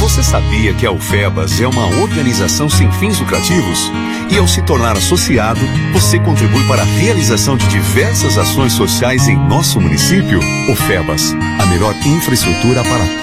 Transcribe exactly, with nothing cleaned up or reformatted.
Você sabia que a UFEBAS é uma organização sem fins lucrativos? E ao se tornar associado, você contribui para a realização de diversas ações sociais em nosso município? UFEBAS, a melhor infraestrutura para